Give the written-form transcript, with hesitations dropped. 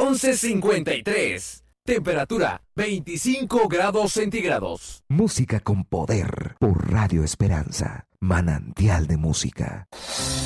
11:53. Temperatura 25 grados centígrados. Música con poder por Radio Esperanza, manantial de música.